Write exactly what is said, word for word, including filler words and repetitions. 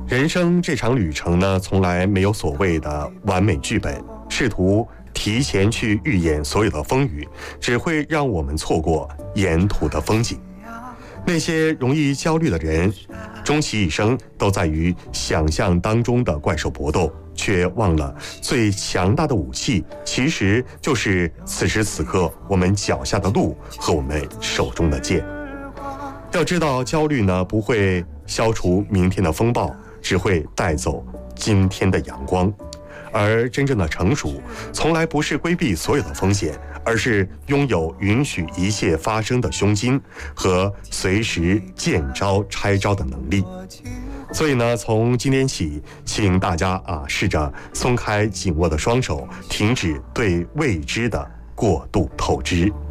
人生这场旅程呢，从来没有所谓的完美剧本，试图提前去预演所有的风雨，只会让我们错过沿途的风景。那些容易焦虑的人，终其一生都在于想象当中的怪兽搏斗，却忘了最强大的武器其实就是此时此刻我们脚下的路和我们手中的剑。要知道，焦虑呢不会消除明天的风暴，只会带走今天的阳光。而真正的成熟，从来不是规避所有的风险，而是拥有允许一切发生的胸襟和随时见招拆招的能力。所以呢，从今天起，请大家啊，试着松开紧握的双手，停止对未知的过度透支。